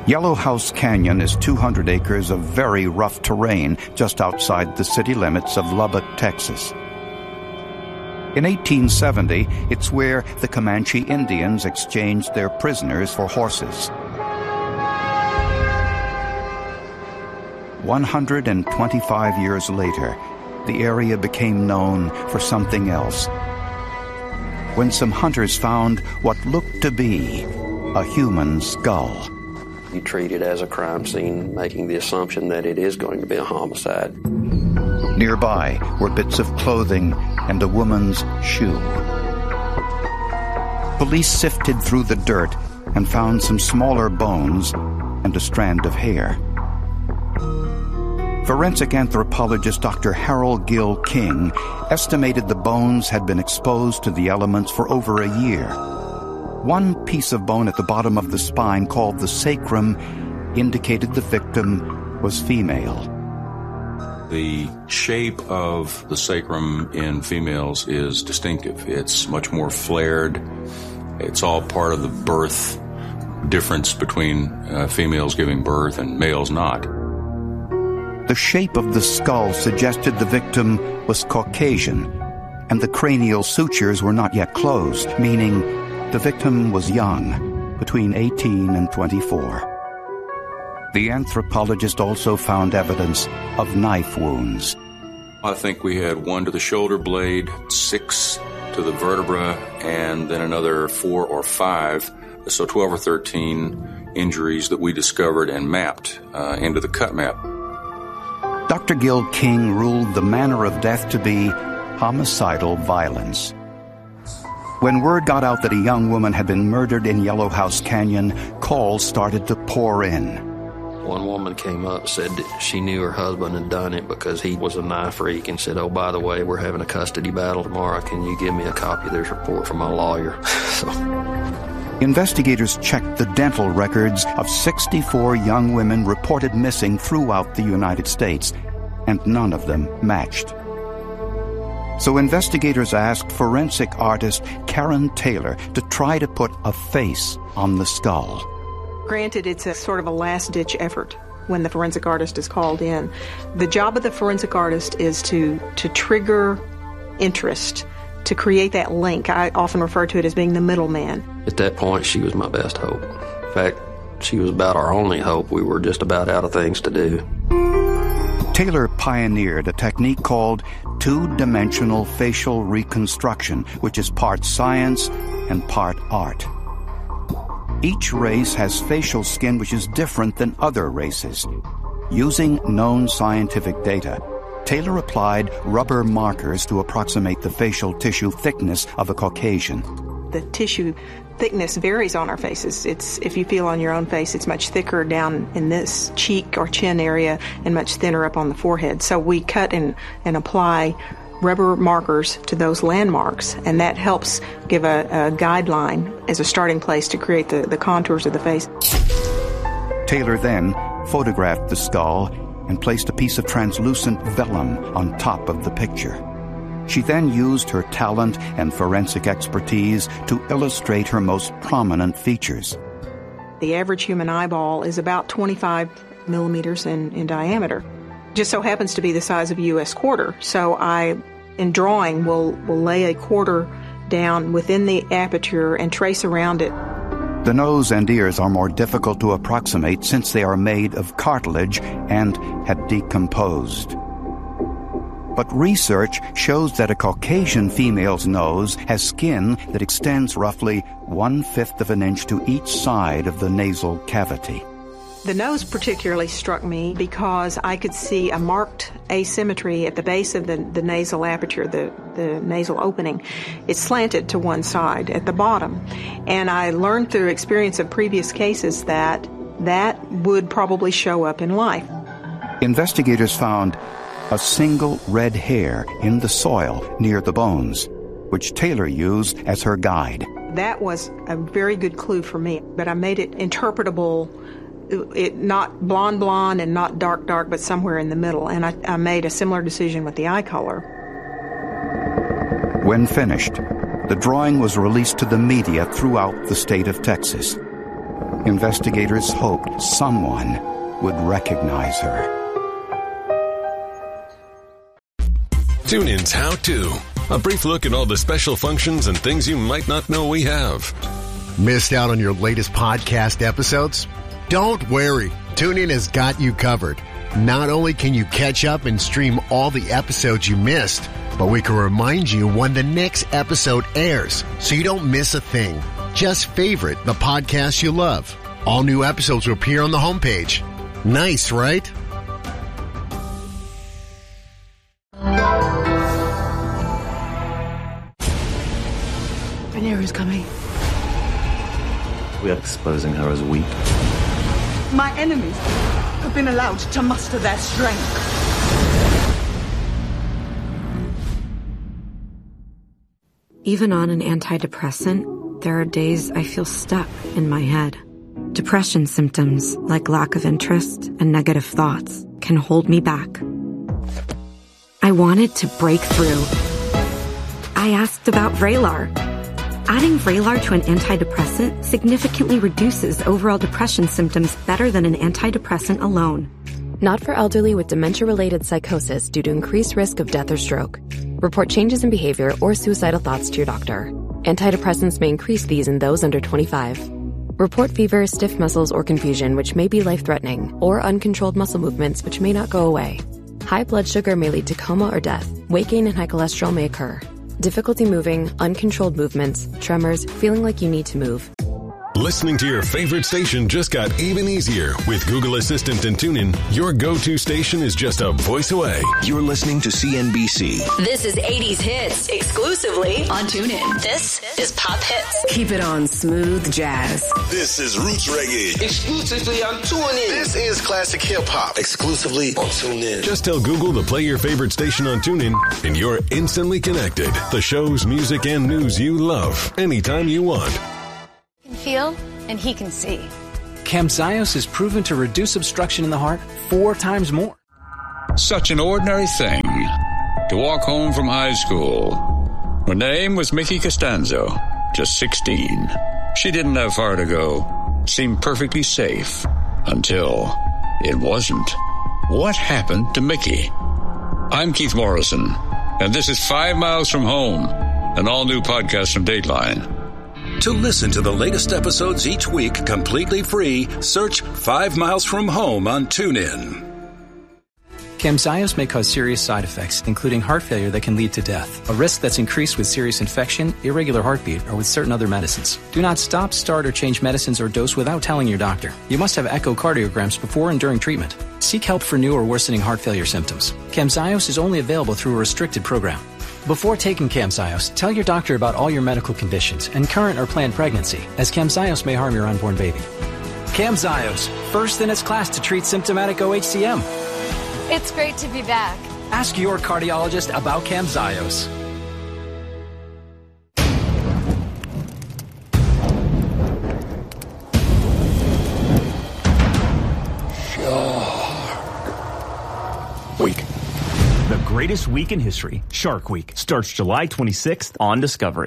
Yellow House Canyon is 200 acres of very rough terrain just outside the city limits of Lubbock, Texas. In 1870, it's where the Comanche Indians exchanged their prisoners for horses. 125 years later, the area became known for something else. When some hunters found what looked to be a human skull. You treat it as a crime scene, making the assumption that it is going to be a homicide. Nearby were bits of clothing and a woman's shoe. Police sifted through the dirt and found some smaller bones and a strand of hair. Forensic anthropologist Dr. Harold Gill King estimated the bones had been exposed to the elements for over a year. One piece of bone at the bottom of the spine, called the sacrum, indicated the victim was female. The shape of the sacrum in females is distinctive. It's much more flared. It's all part of the birth difference between females giving birth and males not. The shape of the skull suggested the victim was Caucasian, and the cranial sutures were not yet closed, meaning the victim was young, between 18 and 24. The anthropologist also found evidence of knife wounds. I think we had 1 to the shoulder blade, 6 to the vertebra, and then another 4 or 5, so 12 or 13 injuries that we discovered and mapped into the cut map. Dr. Gill King ruled the manner of death to be homicidal violence. When word got out that a young woman had been murdered in Yellow House Canyon, calls started to pour in. One woman came up and said that she knew her husband had done it because he was a knife freak, and said, "Oh, by the way, we're having a custody battle tomorrow. Can you give me a copy of this report from my lawyer?" Investigators checked the dental records of 64 young women reported missing throughout the United States, and none of them matched. So investigators asked forensic artist Karen Taylor to try to put a face on the skull. Granted, it's a sort of a last-ditch effort when the forensic artist is called in. The job of the forensic artist is to trigger interest, to create that link. I often refer to it as being the middleman. At that point, she was my best hope. In fact, she was about our only hope. We were just about out of things to do. Taylor pioneered a technique called two-dimensional facial reconstruction, which is part science and part art. Each race has facial skin which is different than other races. Using known scientific data, Taylor applied rubber markers to approximate the facial tissue thickness of a Caucasian. The tissue thickness varies on our faces. If you feel on your own face, it's much thicker down in this cheek or chin area and much thinner up on the forehead. So we cut and apply rubber markers to those landmarks, and that helps give a guideline as a starting place to create the contours of the face. Taylor then photographed the skull and placed a piece of translucent vellum on top of the picture. She then used her talent and forensic expertise to illustrate her most prominent features. The average human eyeball is about 25 millimeters in diameter. Just so happens to be the size of a U.S. quarter. So I, in drawing, will lay a quarter down within the aperture and trace around it. The nose and ears are more difficult to approximate since they are made of cartilage and had decomposed. But research shows that a Caucasian female's nose has skin that extends roughly 1/5 of an inch to each side of the nasal cavity. The nose particularly struck me because I could see a marked asymmetry at the base of the nasal aperture, the nasal opening. It's slanted to one side at the bottom. And I learned through experience of previous cases that would probably show up in life. Investigators found a single red hair in the soil near the bones, which Taylor used as her guide. That was a very good clue for me, but I made it interpretable. It not blonde and not dark, but somewhere in the middle. And I made a similar decision with the eye color. When finished, the drawing was released to the media throughout the state of Texas. investigators hoped someone would recognize her. TuneIn's How To. A brief look at all the special functions and things you might not know we have. Missed out on your latest podcast episodes? Don't worry. TuneIn has got you covered. Not only can you catch up and stream all the episodes you missed, but we can remind you when the next episode airs so you don't miss a thing. Just favorite the podcast you love. All new episodes will appear on the homepage. Nice, right? Rhaenyra's coming. We are exposing her as weak. My enemies have been allowed to muster their strength. Even on an antidepressant, there are days I feel stuck in my head. Depression symptoms like lack of interest and negative thoughts can hold me back. I wanted to break through. I asked about Vraylar. Adding Vraylar to an antidepressant significantly reduces overall depression symptoms better than an antidepressant alone. Not for elderly with dementia-related psychosis due to increased risk of death or stroke. Report changes in behavior or suicidal thoughts to your doctor. Antidepressants may increase these in those under 25. Report fever, stiff muscles, or confusion, which may be life-threatening, or uncontrolled muscle movements, which may not go away. High blood sugar may lead to coma or death. Weight gain and high cholesterol may occur. Difficulty moving, uncontrolled movements, tremors, feeling like you need to move. Listening to your favorite station just got even easier. With Google Assistant and TuneIn, your go-to station is just a voice away. You're listening to CNBC. This is 80s Hits, exclusively on TuneIn. This is Pop Hits. Keep it on smooth jazz. This is Roots Reggae, exclusively on TuneIn. This is classic hip-hop, exclusively on TuneIn. Just tell Google to play your favorite station on TuneIn, and you're instantly connected. The shows, music, and news you love, anytime you want. Feel, and he can see. Camzyos is proven to reduce obstruction in the heart 4 times more. Such an ordinary thing, to walk home from high school. Her name was Mickey Costanzo, just 16. She didn't have far to go, seemed perfectly safe, until it wasn't. What happened to Mickey? I'm Keith Morrison, and this is 5 Miles from Home, an all-new podcast from Dateline. To listen to the latest episodes each week completely free, search 5 Miles from Home on TuneIn. Camzyos may cause serious side effects, including heart failure that can lead to death, a risk that's increased with serious infection, irregular heartbeat, or with certain other medicines. Do not stop, start, or change medicines or dose without telling your doctor. You must have echocardiograms before and during treatment. Seek help for new or worsening heart failure symptoms. Camzyos is only available through a restricted program. Before taking Camzyos, tell your doctor about all your medical conditions and current or planned pregnancy, as Camzyos may harm your unborn baby. Camzyos, first in its class to treat symptomatic OHCM. It's great to be back. Ask your cardiologist about Camzyos. Shark Week. The greatest week in history, Shark Week, starts July 26th on Discovery.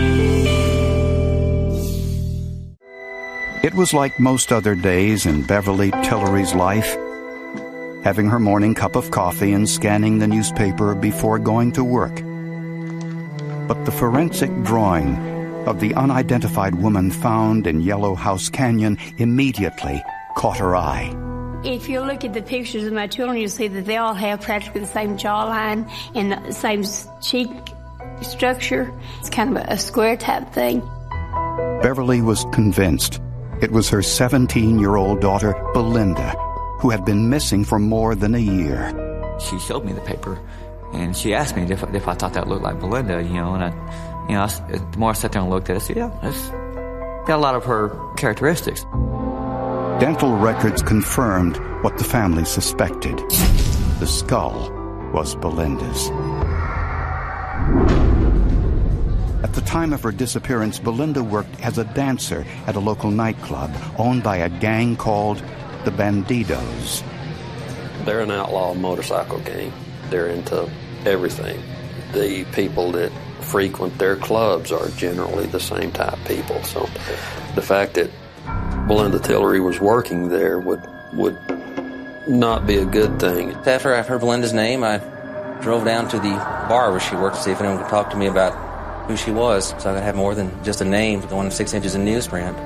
It was like most other days in Beverly Tillery's life, having her morning cup of coffee and scanning the newspaper before going to work. But the forensic drawing of the unidentified woman found in Yellow House Canyon immediately caught her eye. If you look at the pictures of my children, you'll see that they all have practically the same jawline and the same cheek structure. It's kind of a square type thing. Beverly was convinced it was her 17-year-old daughter, Belinda, who had been missing for more than a year. She showed me the paper, and she asked me if I thought that looked like Belinda, and the more I sat there and looked at it, I said, yeah, it's got a lot of her characteristics. Dental records confirmed what the family suspected. The skull was Belinda's. At the time of her disappearance, Belinda worked as a dancer at a local nightclub owned by a gang called the Bandidos. They're an outlaw motorcycle gang. They're into everything. The people that frequent their clubs are generally the same type people. So the fact that Belinda Tillery was working there would not be a good thing. After I heard Belinda's name, I drove down to the bar where she worked to see if anyone could talk to me about who she was, so I could have more than just a name going 6 inches in newsprint.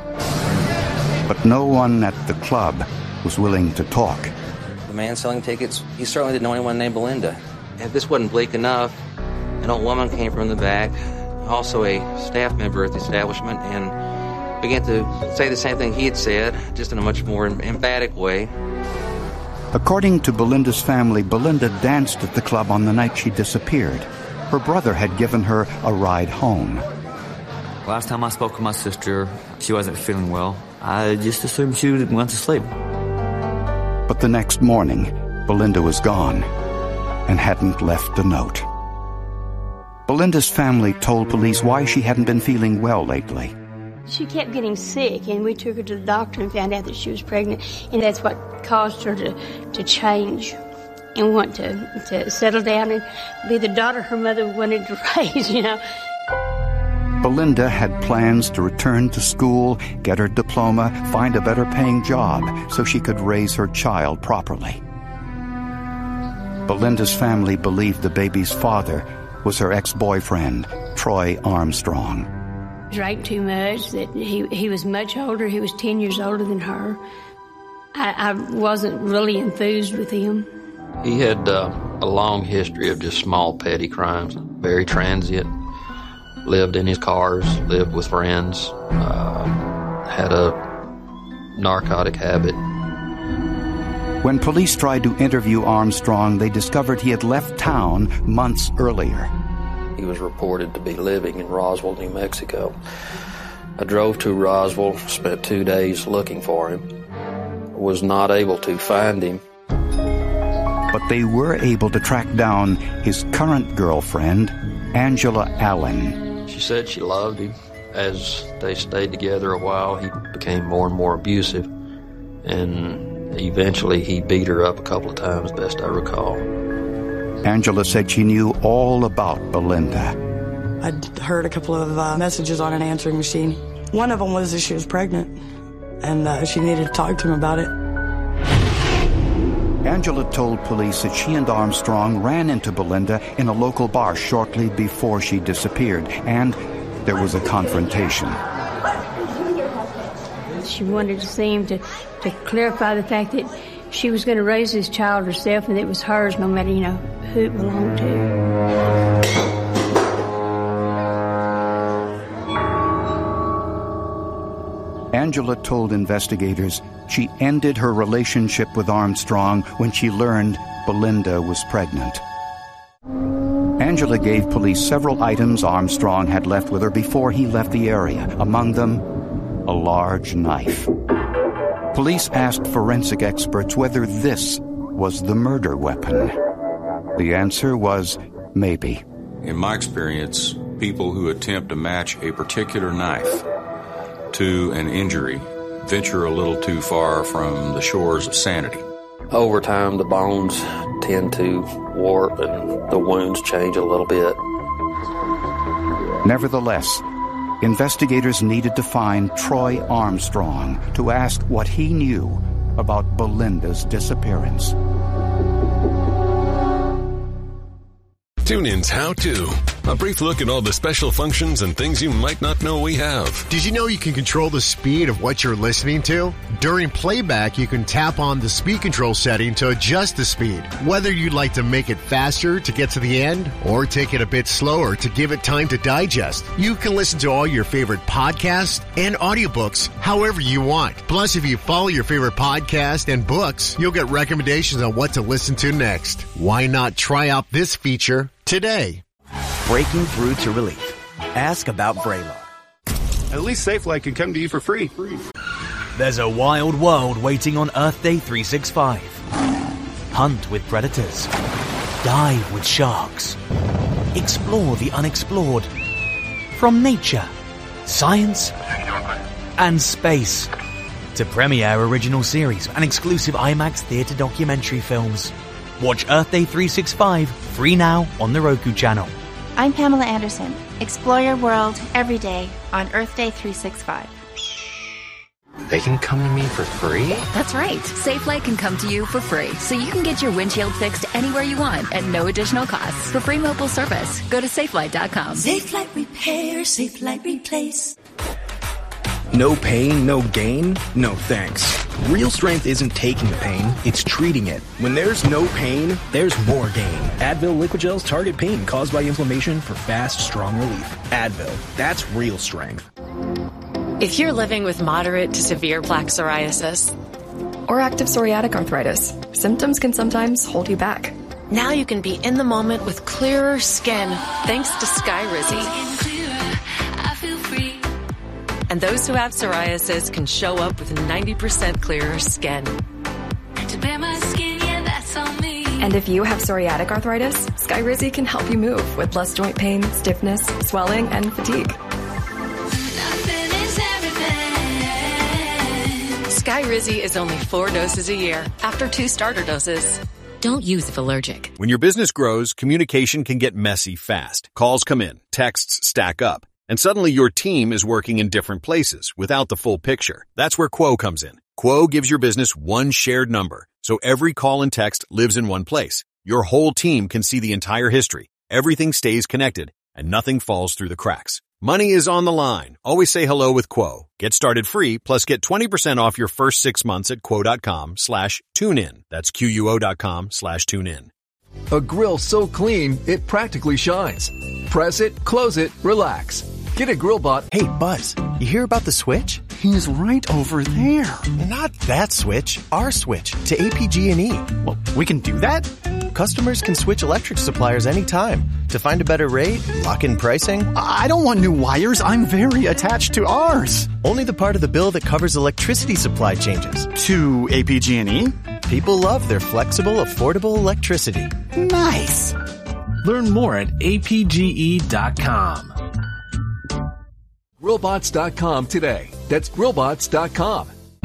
But no one at the club was willing to talk. The man selling tickets, he certainly didn't know anyone named Belinda. If this wasn't bleak enough, an old woman came from the back, also a staff member at the establishment, and began to say the same thing he had said, just in a much more emphatic way. According to Belinda's family, Belinda danced at the club on the night she disappeared. Her brother had given her a ride home. Last time I spoke with my sister, she wasn't feeling well. I just assumed she went to sleep. But the next morning, Belinda was gone and hadn't left a note. Belinda's family told police why she hadn't been feeling well lately. She kept getting sick, and we took her to the doctor and found out that she was pregnant, and that's what caused her to change and want to settle down and be the daughter her mother wanted to raise, you know. Belinda had plans to return to school, get her diploma, find a better paying job so she could raise her child properly. Belinda's family believed the baby's father was her ex-boyfriend, Troy Armstrong. Drank too much, that he was much older. He was 10 years older than her. I wasn't really enthused with him. He had a long history of just small petty crimes, very transient, lived in his cars, lived with friends, had a narcotic habit. When police tried to interview Armstrong, they discovered he had left town months earlier. He was reported to be living in Roswell, New Mexico. I drove to Roswell, spent 2 days looking for him. Was not able to find him. But they were able to track down his current girlfriend, Angela Allen. She said she loved him. As they stayed together a while, he became more and more abusive. And eventually he beat her up a couple of times, best I recall. Angela said she knew all about Belinda. I'd heard a couple of messages on an answering machine. One of them was that she was pregnant, and she needed to talk to him about it. Angela told police that she and Armstrong ran into Belinda in a local bar shortly before she disappeared, and there was a confrontation. She wanted to see him to clarify the fact that she was going to raise this child herself and it was hers no matter, who it belonged to. Angela told investigators she ended her relationship with Armstrong when she learned Belinda was pregnant. Angela gave police several items Armstrong had left with her before he left the area, among them a large knife. Police asked forensic experts whether this was the murder weapon. The answer was maybe. In my experience, people who attempt to match a particular knife to an injury venture a little too far from the shores of sanity. Over time, the bones tend to warp and the wounds change a little bit. Nevertheless, investigators needed to find Troy Armstrong to ask what he knew about Belinda's disappearance. TuneIn's How To. A brief look at all the special functions and things you might not know we have. Did you know you can control the speed of what you're listening to? During playback, you can tap on the speed control setting to adjust the speed. Whether you'd like to make it faster to get to the end or take it a bit slower to give it time to digest, you can listen to all your favorite podcasts and audiobooks however you want. Plus, if you follow your favorite podcast and books, you'll get recommendations on what to listen to next. Why not try out this feature today? Breaking through to relief. Ask about Vraylar. At least SafeLight can come to you for free. There's a wild world waiting on Earth Day 365. Hunt with predators. Dive with sharks. Explore the unexplored. From nature, science, and space. To premiere original series and exclusive IMAX theater documentary films. Watch Earth Day 365 free now on the Roku channel. I'm Pamela Anderson. Explore your world every day on Earth Day 365. They can come to me for free? That's right. Safelite can come to you for free, so you can get your windshield fixed anywhere you want at no additional cost. For free mobile service, go to safelite.com. Safelite Repair, Safelite Replace. No pain, no gain? No thanks. Real Strength isn't taking the pain, it's treating it. When there's no pain, there's more gain. Advil Liquid Gels target pain caused by inflammation for fast, strong relief. Advil, that's Real Strength. If you're living with moderate to severe plaque psoriasis or active psoriatic arthritis, symptoms can sometimes hold you back. Now you can be in the moment with clearer skin thanks to Skyrizi. And those who have psoriasis can show up with 90% clearer skin. To bare my skin, yeah, that's on me. And if you have psoriatic arthritis, Skyrizi can help you move with less joint pain, stiffness, swelling, and fatigue. Nothing is everything. Skyrizi is only 4 doses a year after 2 starter doses. Don't use if allergic. When your business grows, communication can get messy fast. Calls come in, texts stack up, and suddenly your team is working in different places without the full picture. That's where Quo comes in. Quo gives your business one shared number, so every call and text lives in one place. Your whole team can see the entire history. Everything stays connected, and nothing falls through the cracks. Money is on the line. Always say hello with Quo. Get started free, plus get 20% off your first 6 months at quo.com/tunein. That's QUO.com/tunein. A grill so clean, it practically shines. Press it, close it, relax. Get a GrillBot. Hey, Buzz, you hear about the switch? He's right over there. Not that switch, our switch to APG&E. Well, we can do that? Customers can switch electric suppliers anytime to find a better rate, lock in pricing. I don't want new wires. I'm very attached to ours. Only the part of the bill that covers electricity supply changes. To APG&E? People love their flexible, affordable electricity. Nice. Learn more at apge.com. Grillbots.com today. That's grillbots.com.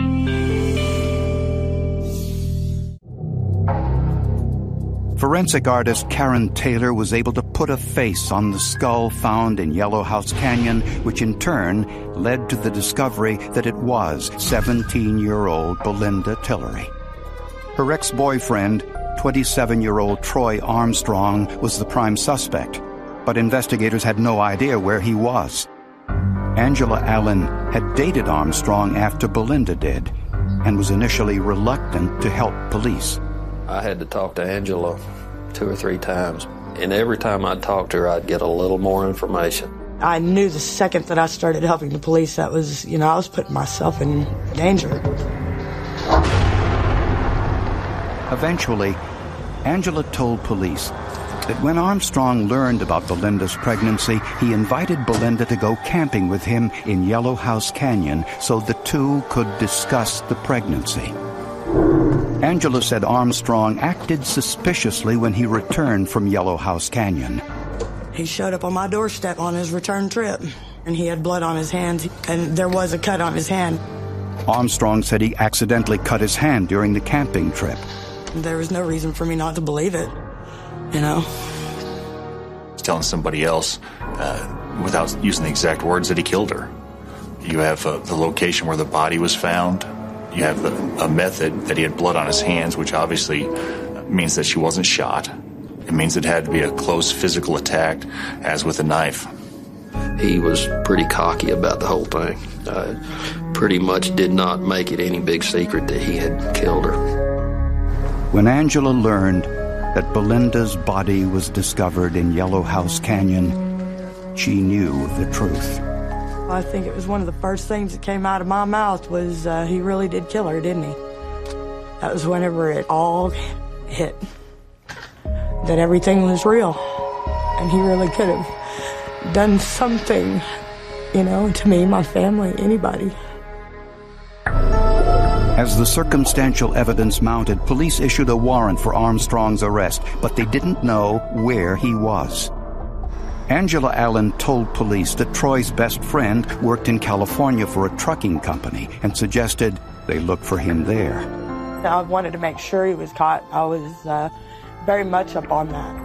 Forensic artist Karen Taylor was able to put a face on the skull found in Yellow House Canyon, which in turn led to the discovery that it was 17-year-old Belinda Tillery. Her ex-boyfriend, 27-year-old Troy Armstrong, was the prime suspect, but investigators had no idea where he was. Angela Allen had dated Armstrong after Belinda did and was initially reluctant to help police. I had to talk to Angela 2 or 3 times, and every time I'd talk to her, I'd get a little more information. I knew the second that I started helping the police, that was, I was putting myself in danger. Eventually, Angela told police that when Armstrong learned about Belinda's pregnancy, he invited Belinda to go camping with him in Yellow House Canyon so the two could discuss the pregnancy. Angela said Armstrong acted suspiciously when he returned from Yellow House Canyon. He showed up on my doorstep on his return trip, and he had blood on his hands, and there was a cut on his hand. Armstrong said he accidentally cut his hand during the camping trip. There was no reason for me not to believe it. He's telling somebody else, without using the exact words, that he killed her. You have the location where the body was found. You have a method that he had blood on his hands, which obviously means that she wasn't shot. It means it had to be a close physical attack, as with a knife. He was pretty cocky about the whole thing. Pretty much did not make it any big secret that he had killed her. When Angela learned that Belinda's body was discovered in Yellow House Canyon, she knew the truth. I think it was one of the first things that came out of my mouth was he really did kill her, didn't he? That was whenever it all hit, that everything was real, and he really could have done something, to me, my family, anybody. As the circumstantial evidence mounted, police issued a warrant for Armstrong's arrest, but they didn't know where he was. Angela Allen told police that Troy's best friend worked in California for a trucking company and suggested they look for him there. I wanted to make sure he was caught. I was very much up on that.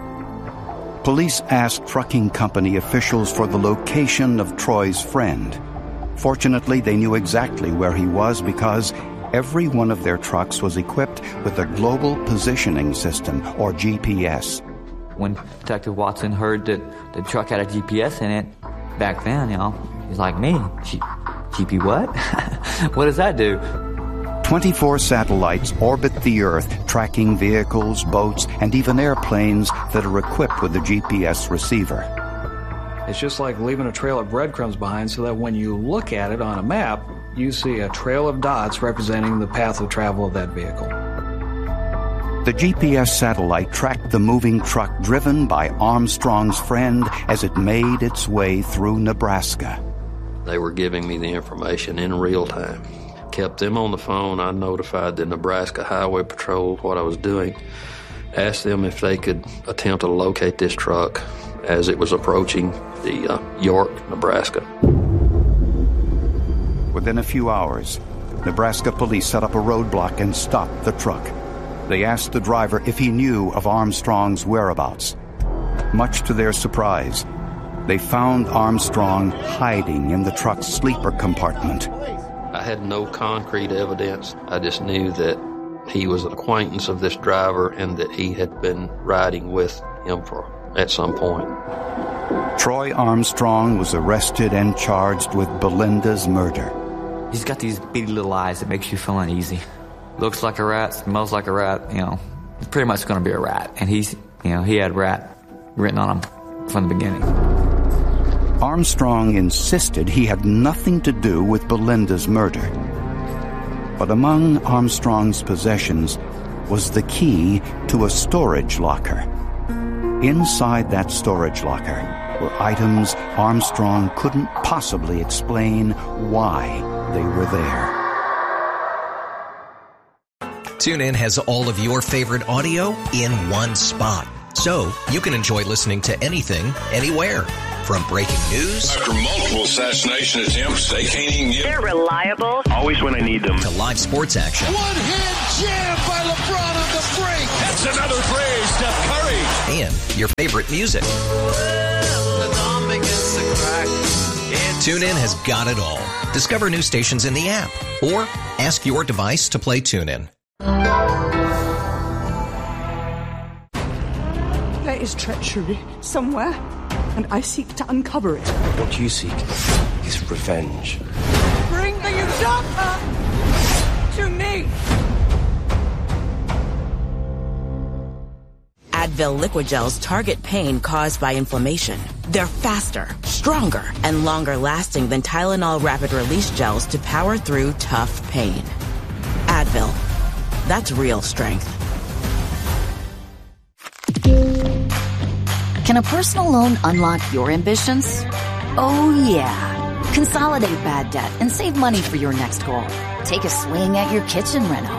Police asked trucking company officials for the location of Troy's friend. Fortunately, they knew exactly where he was because every one of their trucks was equipped with a global positioning system, or GPS. When Detective Watson heard that the truck had a GPS in it, back then, he's like, me, GP what? What does that do? 24 satellites orbit the Earth, tracking vehicles, boats, and even airplanes that are equipped with a GPS receiver. It's just like leaving a trail of breadcrumbs behind so that when you look at it on a map, you see a trail of dots representing the path of travel of that vehicle. The GPS satellite tracked the moving truck driven by Armstrong's friend as it made its way through Nebraska. They were giving me the information in real time. Kept them on the phone. I notified the Nebraska Highway Patrol what I was doing. Asked them if they could attempt to locate this truck as it was approaching the York, Nebraska. Within a few hours, Nebraska police set up a roadblock and stopped the truck. They asked the driver if he knew of Armstrong's whereabouts. Much to their surprise, they found Armstrong hiding in the truck's sleeper compartment. I had no concrete evidence. I just knew that he was an acquaintance of this driver and that he had been riding with him at some point. Troy Armstrong was arrested and charged with Belinda's murder. He's got these beady little eyes that makes you feel uneasy. Looks like a rat, smells like a rat, He's pretty much going to be a rat. And he had rat written on him from the beginning. Armstrong insisted he had nothing to do with Belinda's murder. But among Armstrong's possessions was the key to a storage locker. Inside that storage locker were items Armstrong couldn't possibly explain why they were there. TuneIn has all of your favorite audio in one spot, so you can enjoy listening to anything, anywhere. From breaking news after multiple assassination attempts, they can't even get. They're reliable. Always when I need them. To live sports action. One-hand jam by LeBron on the break. That's another play, Steph Curry. And your favorite music. TuneIn has got it all. Discover new stations in the app or ask your device to play TuneIn. There is treachery somewhere, and I seek to uncover it. What you seek is revenge. Bring the usurper to me! Advil Liquigels target pain caused by inflammation. They're faster, stronger, and longer lasting than Tylenol rapid release gels to power through tough pain. Advil. That's real strength. Can a personal loan unlock your ambitions? Oh, yeah. Consolidate bad debt and save money for your next goal. Take a swing at your kitchen reno.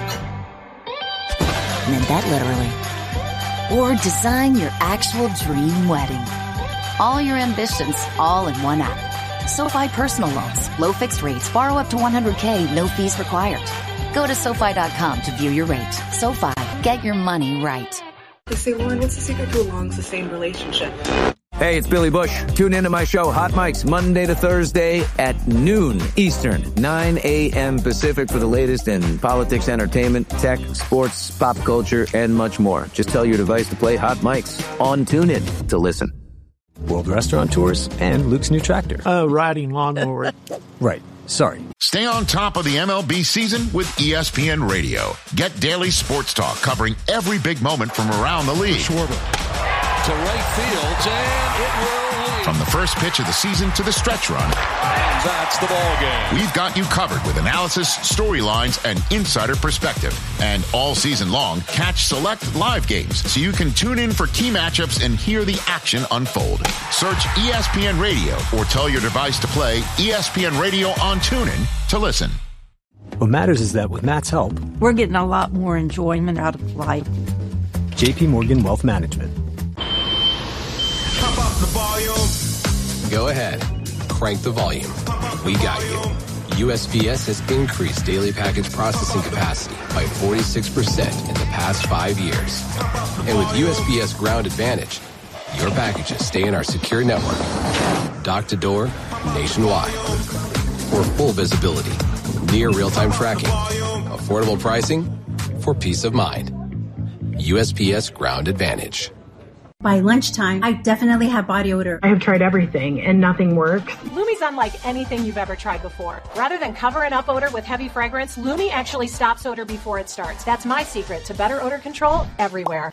Meant that literally. Or design your actual dream wedding. All your ambitions, all in one app. SoFi Personal Loans. Low fixed rates. Borrow up to $100K. No fees required. Go to SoFi.com to view your rate. SoFi. Get your money right. They say, Lauren, what's the secret to a long, sustained relationship? Hey, it's Billy Bush. Tune into my show, Hot Mics, Monday to Thursday at noon Eastern, 9 a.m. Pacific for the latest in politics, entertainment, tech, sports, pop culture, and much more. Just tell your device to play Hot Mics on TuneIn to listen. World Restaurant Tours and Luke's new tractor. Riding lawnmower. Right. Sorry. Stay on top of the MLB season with ESPN Radio. Get daily sports talk covering every big moment from around the league. Schwarber to right field, and it will lead. From the first pitch of the season to the stretch run. And that's the ball game. We've got you covered with analysis, storylines, and insider perspective. And all season long, catch select live games so you can tune in for key matchups and hear the action unfold. Search ESPN Radio or tell your device to play ESPN Radio on TuneIn to listen. What matters is that with Matt's help, we're getting a lot more enjoyment out of life. JP Morgan Wealth Management. Pop up the volume. Go ahead. Crank the volume. We got you. USPS has increased daily package processing capacity by 46% in the past 5 years. And with USPS Ground Advantage, your packages stay in our secure network, dock to door, nationwide. for full visibility, near real-time tracking, affordable pricing for peace of mind. USPS Ground Advantage. By lunchtime, I definitely have body odor. I have tried everything and nothing works. Lumi's unlike anything you've ever tried before. Rather than covering up odor with heavy fragrance, Lumi actually stops odor before it starts. That's my secret to better odor control everywhere.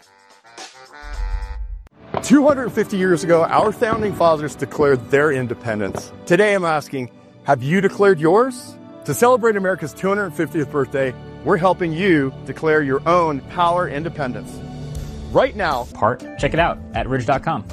250 years ago, our founding fathers declared their independence. Today I'm asking, have you declared yours? To celebrate America's 250th birthday, we're helping you declare your own power independence. Right now. Check it out at ridge.com.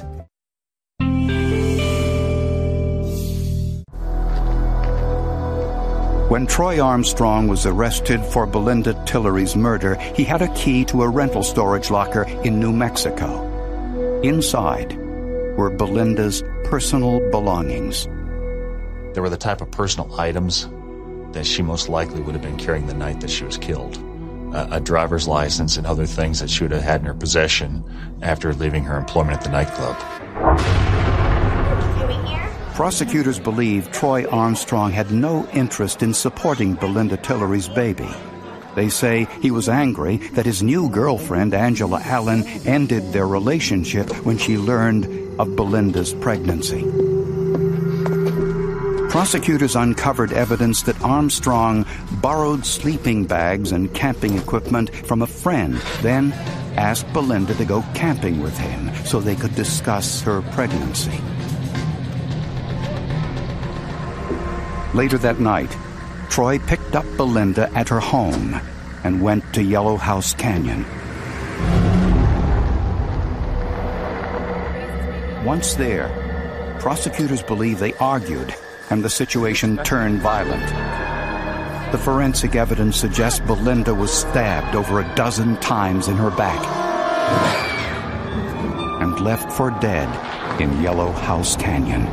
When Troy Armstrong was arrested for Belinda Tillery's murder, he had a key to a rental storage locker in New Mexico. Inside were Belinda's personal belongings. They were the type of personal items that she most likely would have been carrying the night that she was killed. A driver's license and other things that she would have had in her possession after leaving her employment at the nightclub. Prosecutors believe Troy Armstrong had no interest in supporting Belinda Tillery's baby. They say he was angry that his new girlfriend, Angela Allen, ended their relationship when she learned of Belinda's pregnancy. Prosecutors uncovered evidence that Armstrong borrowed sleeping bags and camping equipment from a friend, then asked Belinda to go camping with him so they could discuss her pregnancy. Later that night, Troy picked up Belinda at her home and went to Yellow House Canyon. Once there, prosecutors believe they argued and the situation turned violent. The forensic evidence suggests Belinda was stabbed over a dozen times in her back and left for dead in Yellow House Canyon.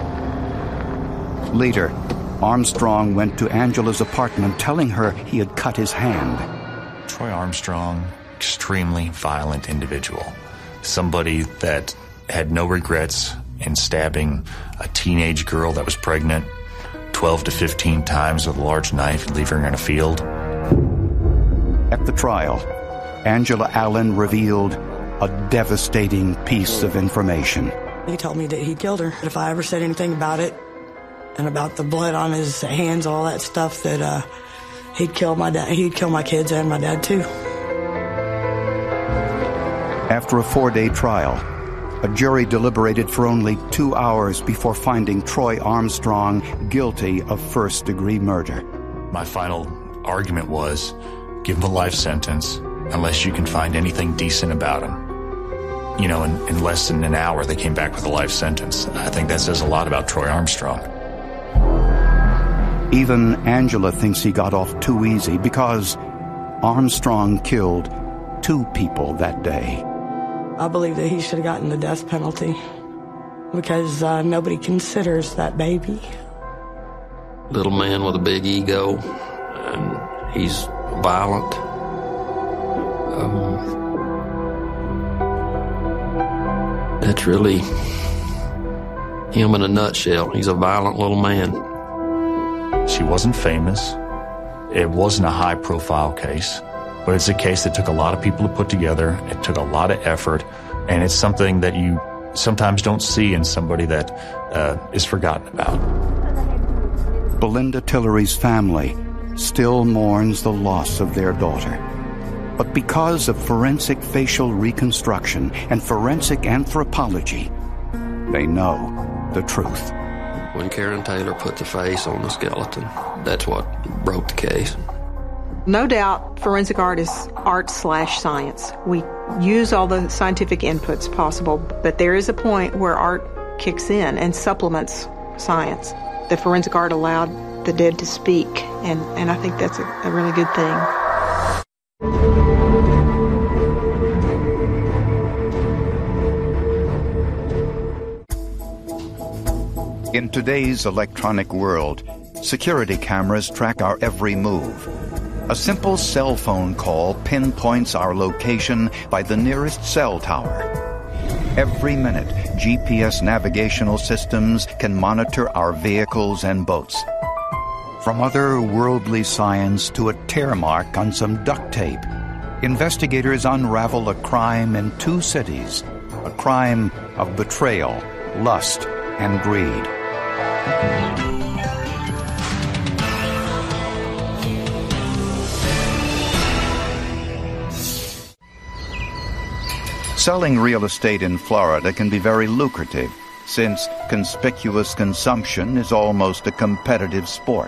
Later, Armstrong went to Angela's apartment telling her he had cut his hand. Troy Armstrong, extremely violent individual. Somebody that had no regrets in stabbing a teenage girl that was pregnant 12 to 15 times with a large knife and leaving her in a field. At the trial, Angela Allen revealed a devastating piece of information. He told me that he killed her. If I ever said anything about it, and about the blood on his hands, all that stuff, that he'd kill my dad. He'd kill my kids and my dad too. After a 4-day trial, a jury deliberated for only 2 hours before finding Troy Armstrong guilty of first-degree murder. My final argument was, give him a life sentence unless you can find anything decent about him. You know, in less than an hour, they came back with a life sentence. I think that says a lot about Troy Armstrong. Even Angela thinks he got off too easy because Armstrong killed 2 people that day. I believe that he should have gotten the death penalty because nobody considers that baby. Little man with a big ego, and he's violent. That's really him in a nutshell. He's a violent little man. She wasn't famous. It wasn't a high-profile case, but it's a case that took a lot of people to put together. It took a lot of effort, and it's something that you sometimes don't see in somebody that is forgotten about. Belinda Tillery's family still mourns the loss of their daughter. But because of forensic facial reconstruction and forensic anthropology, they know the truth. When Karen Taylor put the face on the skeleton, that's what broke the case. No doubt, forensic art is art/science. We use all the scientific inputs possible, but there is a point where art kicks in and supplements science. The forensic art allowed the dead to speak, and I think that's a really good thing. In today's electronic world, security cameras track our every move. A simple cell phone call pinpoints our location by the nearest cell tower. Every minute, GPS navigational systems can monitor our vehicles and boats. From otherworldly science to a tear mark on some duct tape, investigators unravel a crime in 2 cities, a crime of betrayal, lust, and greed. Selling real estate in Florida can be very lucrative, since conspicuous consumption is almost a competitive sport.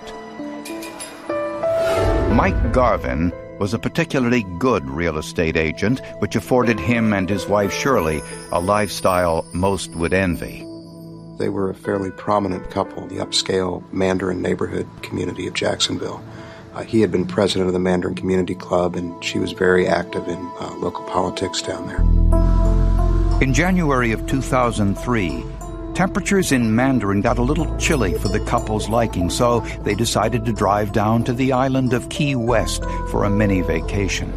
Mike Garvin was a particularly good real estate agent, which afforded him and his wife Shirley a lifestyle most would envy. They were a fairly prominent couple in the upscale Mandarin neighborhood community of Jacksonville. He had been president of the Mandarin Community Club, and she was very active in local politics down there. In January of 2003, temperatures in Mandarin got a little chilly for the couple's liking, so they decided to drive down to the island of Key West for a mini vacation.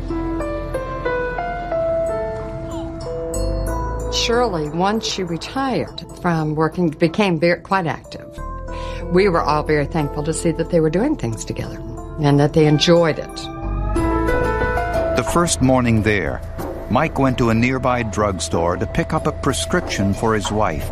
Shirley, once she retired from working, became quite active. We were all very thankful to see that they were doing things together and that they enjoyed it. The first morning there, Mike went to a nearby drugstore to pick up a prescription for his wife.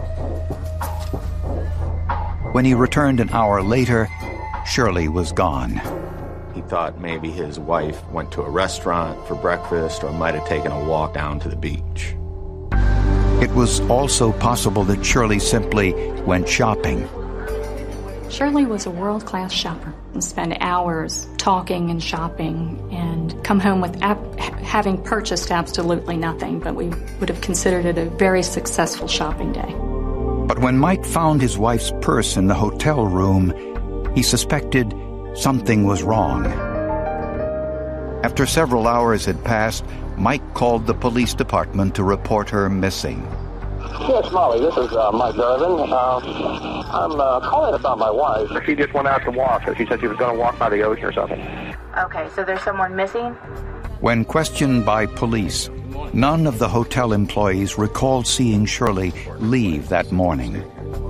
When he returned an hour later, Shirley was gone. He thought maybe his wife went to a restaurant for breakfast or might have taken a walk down to the beach. It was also possible that Shirley simply went shopping. Shirley was a world-class shopper and spent hours talking and shopping and come home with having purchased absolutely nothing, but we would have considered it a very successful shopping day. But when Mike found his wife's purse in the hotel room, he suspected something was wrong. After several hours had passed, Mike called the police department to report her missing. Yes, Molly, this is Mike Garvin. I'm calling about my wife. She just went out to walk. She said she was going to walk by the ocean or something. Okay, so there's someone missing? When questioned by police, none of the hotel employees recalled seeing Shirley leave that morning.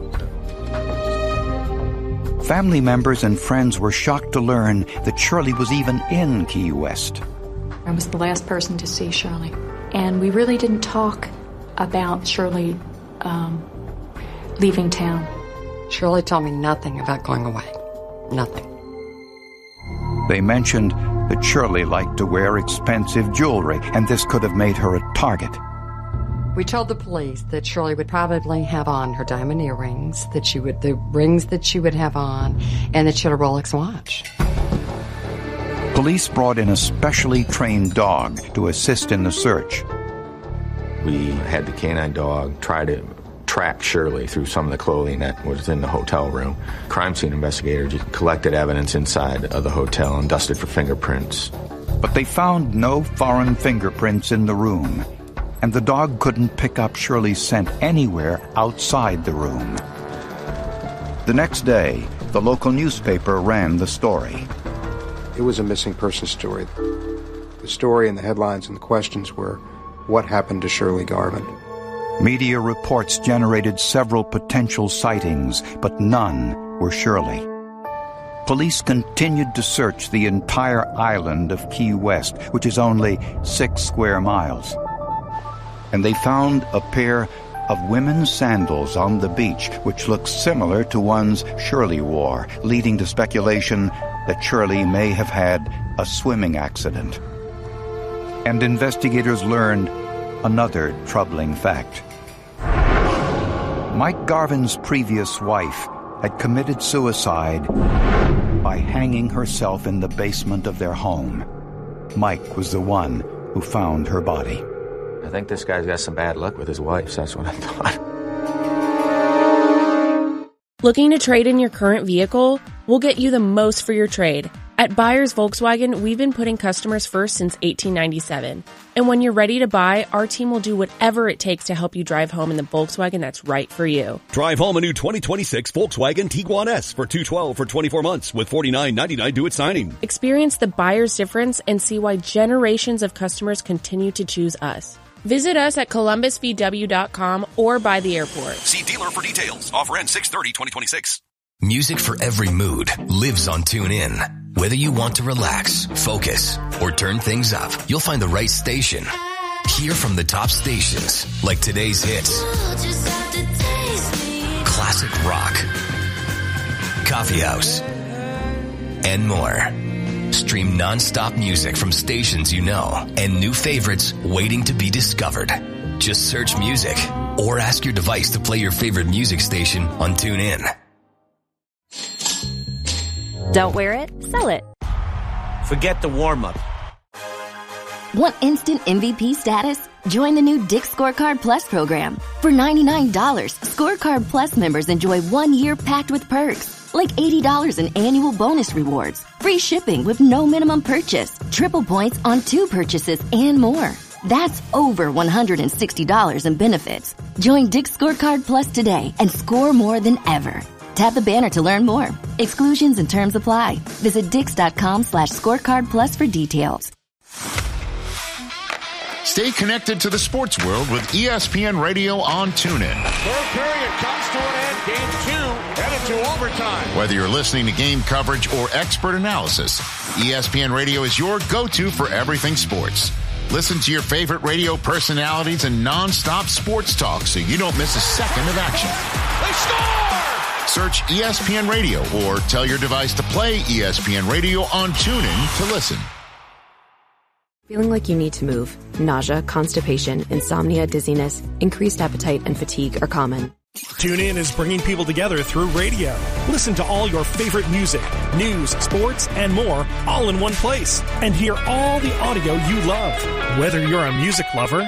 Family members and friends were shocked to learn that Shirley was even in Key West. I was the last person to see Shirley, and we really didn't talk about Shirley leaving town. Shirley told me nothing about going away. Nothing. They mentioned that Shirley liked to wear expensive jewelry, and this could have made her a target. We told the police that Shirley would probably have on her diamond earrings, the rings that she would have on, and that she had a Rolex watch. Police brought in a specially trained dog to assist in the search. We had the canine dog try to track Shirley through some of the clothing that was in the hotel room. Crime scene investigators collected evidence inside of the hotel and dusted for fingerprints. But they found no foreign fingerprints in the room, and the dog couldn't pick up Shirley's scent anywhere outside the room. The next day, the local newspaper ran the story. It was a missing person story. The story and the headlines and the questions were, what happened to Shirley Garvin? Media reports generated several potential sightings, but none were Shirley. Police continued to search the entire island of Key West, which is only 6 square miles. And they found a pair of women's sandals on the beach, which looked similar to ones Shirley wore, leading to speculation that Shirley may have had a swimming accident. And investigators learned another troubling fact. Mike Garvin's previous wife had committed suicide by hanging herself in the basement of their home. Mike was the one who found her body. I think this guy's got some bad luck with his wife, so that's what I thought. Looking to trade in your current vehicle? We'll get you the most for your trade. At Buyers Volkswagen, we've been putting customers first since 1897. And when you're ready to buy, our team will do whatever it takes to help you drive home in the Volkswagen that's right for you. Drive home a new 2026 Volkswagen Tiguan S for $212 for 24 months with $49.99 due at signing. Experience the buyer's difference and see why generations of customers continue to choose us. Visit us at columbusvw.com or by the airport. See dealer for details. Offer ends 6/30/2026. Music for every mood lives on TuneIn. Whether you want to relax, focus, or turn things up, you'll find the right station. Hear from the top stations, like today's hits, classic rock, coffee house, and more. Stream non-stop music from stations you know and new favorites waiting to be discovered. Just search music or ask your device to play your favorite music station on TuneIn. Don't wear it, sell it. Forget the warm-up. Want instant MVP status? Join the new Dick's Scorecard Plus program. For $99, Scorecard Plus members enjoy 1 year packed with perks, like $80 in annual bonus rewards, free shipping with no minimum purchase, triple points on 2 purchases, and more. That's over $160 in benefits. Join Dick's Scorecard Plus today and score more than ever. Tap the banner to learn more. Exclusions and terms apply. Visit Dix.com/scorecard plus for details. Stay connected to the sports world with ESPN Radio on TuneIn. Third period comes to an end. Game 2 headed to overtime. Whether you're listening to game coverage or expert analysis, ESPN Radio is your go-to for everything sports. Listen to your favorite radio personalities and non-stop sports talk so you don't miss a second of action. They score! Search ESPN Radio or tell your device to play ESPN Radio on TuneIn to listen. Feeling like you need to move. Nausea, constipation, insomnia, dizziness, increased appetite, and fatigue are common. TuneIn is bringing people together through radio. Listen to all your favorite music, news, sports, and more all in one place. And hear all the audio you love. Whether you're a music lover,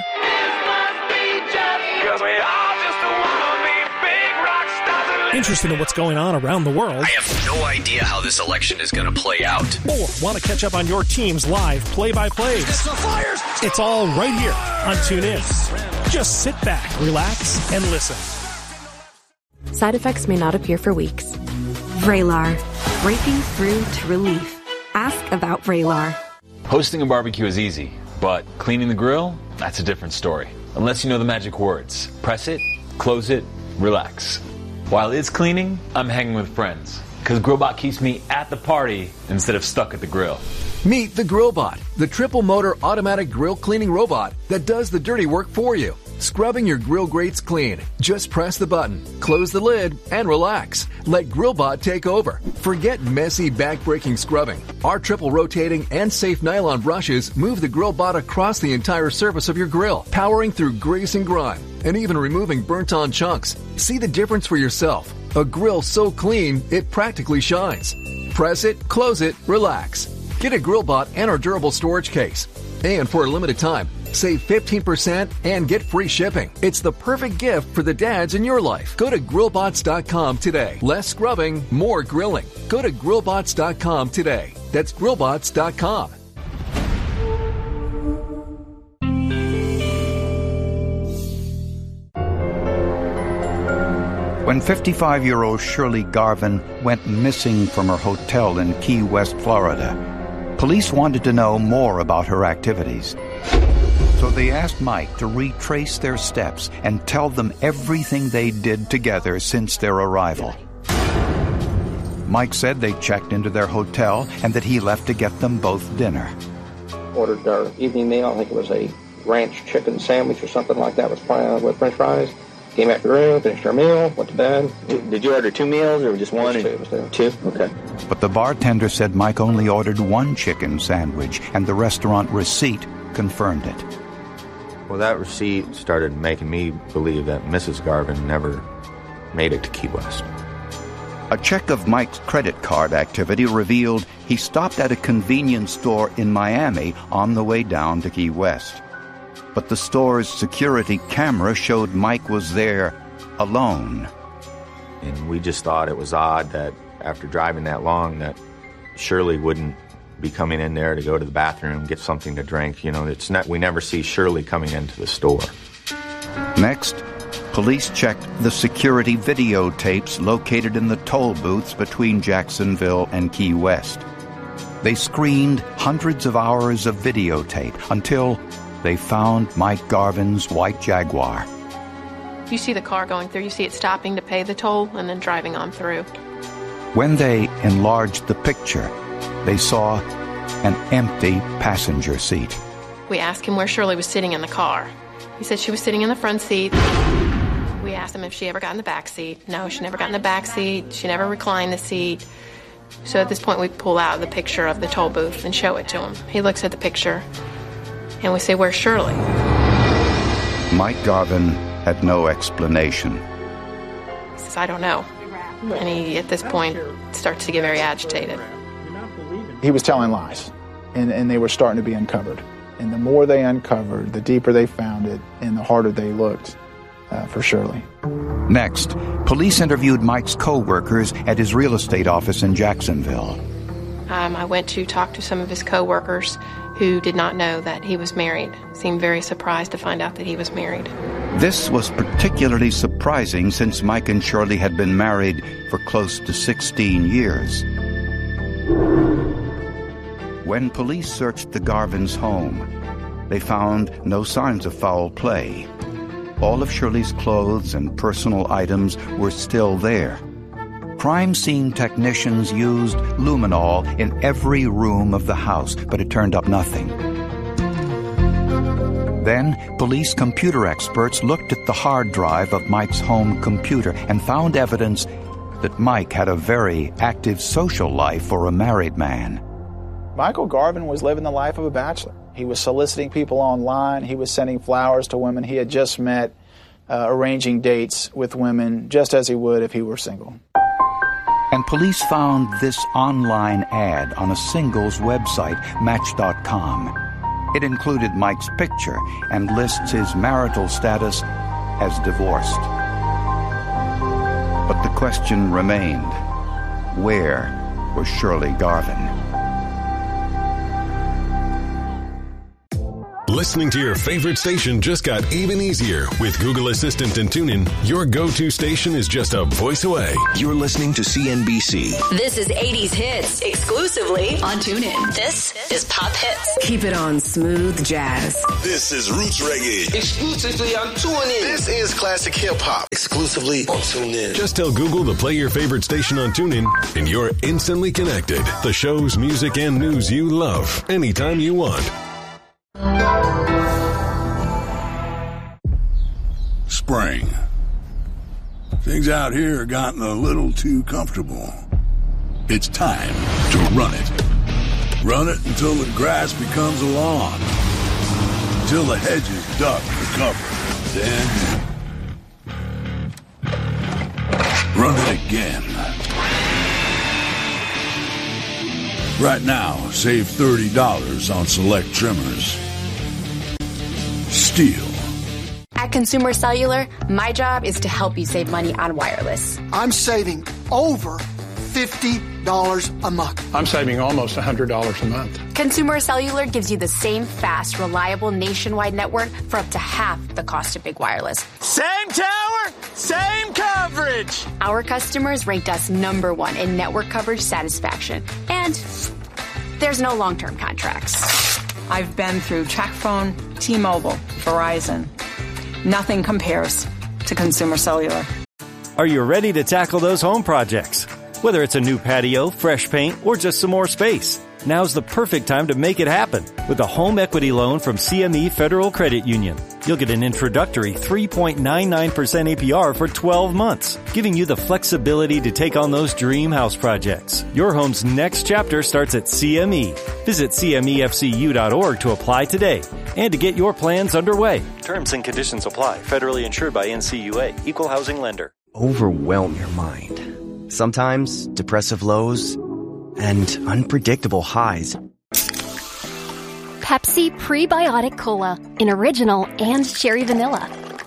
interested in what's going on around the world, I have no idea how this election is going to play out, or want to catch up on your team's live play-by-plays, it's all right here on TuneIn. Just sit back, relax, and listen. Side effects may not appear for weeks. Vraylar. Breaking through to relief. Ask about Vraylar. Hosting a barbecue is easy, but cleaning the grill, that's a different story. Unless you know the magic words. Press it, close it, relax. While it's cleaning, I'm hanging with friends. Because Grillbot keeps me at the party instead of stuck at the grill. Meet the Grillbot, the triple motor automatic grill cleaning robot that does the dirty work for you. Scrubbing your grill grates clean. Just press the button, close the lid, and relax. Let Grillbot take over. Forget messy, back-breaking scrubbing. Our triple rotating and safe nylon brushes move the Grillbot across the entire surface of your grill, powering through grease and grime, and even removing burnt-on chunks. See the difference for yourself. A grill so clean, it practically shines. Press it, close it, relax. Get a Grillbot and our durable storage case. And for a limited time, save 15% and get free shipping. It's the perfect gift for the dads in your life. Go to grillbots.com today. Less scrubbing, more grilling. Go to grillbots.com today. That's grillbots.com. When 55-year-old Shirley Garvin went missing from her hotel in Key West, Florida, police wanted to know more about her activities. So they asked Mike to retrace their steps and tell them everything they did together since their arrival. Mike said they checked into their hotel and that he left to get them both dinner. Ordered our evening meal. I think it was a ranch chicken sandwich or something like that with french fries. Came back to the room, finished our meal, went to bed. Did you order 2 meals or just one? It was 2? Okay. But the bartender said Mike only ordered 1 chicken sandwich, and the restaurant receipt confirmed it. Well, that receipt started making me believe that Mrs. Garvin never made it to Key West. A check of Mike's credit card activity revealed he stopped at a convenience store in Miami on the way down to Key West. But the store's security camera showed Mike was there alone. And we just thought it was odd that after driving that long that Shirley wouldn't be coming in there to go to the bathroom, get something to drink. You know, we never see Shirley coming into the store. Next, police checked the security videotapes located in the toll booths between Jacksonville and Key West. They screened hundreds of hours of videotape until they found Mike Garvin's white Jaguar. You see the car going through, you see it stopping to pay the toll and then driving on through. When they enlarged the picture, they saw an empty passenger seat. We asked him where Shirley was sitting in the car. He said she was sitting in the front seat. We asked him if she ever got in the back seat. No, she never got in the back seat. She never reclined the seat. So at this point, we pull out the picture of the toll booth and show it to him. He looks at the picture, and we say, "Where's Shirley?" Mike Garvin had no explanation. He says, "I don't know." And he, at this point, starts to get very agitated. He was telling lies, and they were starting to be uncovered. And the more they uncovered, the deeper they found it, and the harder they looked for Shirley. Next, police interviewed Mike's co-workers at his real estate office in Jacksonville. I went to talk to some of his co-workers who did not know that he was married. Seemed very surprised to find out that he was married. This was particularly surprising since Mike and Shirley had been married for close to 16 years. When police searched the Garvins' home, they found no signs of foul play. All of Shirley's clothes and personal items were still there. Crime scene technicians used luminol in every room of the house, but it turned up nothing. Then, police computer experts looked at the hard drive of Mike's home computer and found evidence that Mike had a very active social life for a married man. Michael Garvin was living the life of a bachelor. He was soliciting people online. He was sending flowers to women he had just met, arranging dates with women just as he would if he were single. And police found this online ad on a singles website, Match.com. It included Mike's picture and lists his marital status as divorced. But the question remained, where was Shirley Garvin? Listening to your favorite station just got even easier. With Google Assistant and TuneIn, your go-to station is just a voice away. You're listening to CNBC. This is 80s Hits, exclusively on TuneIn. This is Pop Hits. Keep it on smooth jazz. This is Roots Reggae, exclusively on TuneIn. This is Classic Hip Hop, exclusively on TuneIn. Just tell Google to play your favorite station on TuneIn, and you're instantly connected. The shows, music, and news you love, anytime you want. Spring. Things out here are gotten a little too comfortable. It's time to run it. Run it until the grass becomes a lawn. Until the hedges duck for cover. Then run it again. Right now, save $30 on select trimmers. Steel. At Consumer Cellular, my job is to help you save money on wireless. I'm saving over $50 a month. I'm saving almost $100 a month. Consumer Cellular gives you the same fast, reliable nationwide network for up to half the cost of big wireless. Same tower, same coverage. Our customers ranked us #1 in network coverage satisfaction. And there's no long-term contracts. I've been through TracFone, T-Mobile, Verizon. Nothing compares to Consumer Cellular. Are you ready to tackle those home projects? Whether it's a new patio, fresh paint, or just some more space, now's the perfect time to make it happen with a home equity loan from CME Federal Credit Union. You'll get an introductory 3.99% APR for 12 months, giving you the flexibility to take on those dream house projects. Your home's next chapter starts at CME. Visit CMEFCU.org to apply today and to get your plans underway. Terms and conditions apply. Federally insured by NCUA. Equal housing lender. Overwhelm your mind. Sometimes depressive lows and unpredictable highs. Pepsi Prebiotic Cola in original and cherry vanilla.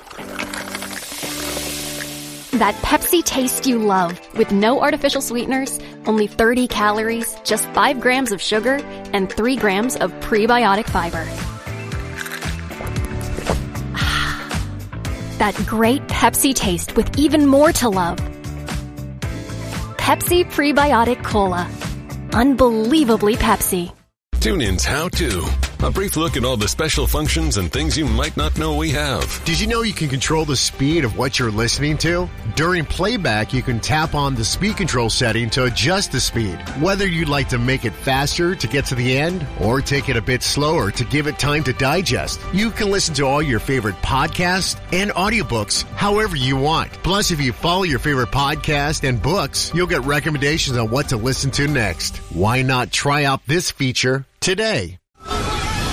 That Pepsi taste you love with no artificial sweeteners, only 30 calories, just 5 grams of sugar, and 3 grams of prebiotic fiber. That great Pepsi taste with even more to love. Pepsi Prebiotic Cola. Unbelievably Pepsi. TuneIn's How To. A brief look at all the special functions and things you might not know we have. Did you know you can control the speed of what you're listening to? During playback, you can tap on the speed control setting to adjust the speed. Whether you'd like to make it faster to get to the end or take it a bit slower to give it time to digest, you can listen to all your favorite podcasts and audiobooks however you want. Plus, if you follow your favorite podcast and books, you'll get recommendations on what to listen to next. Why not try out this feature today?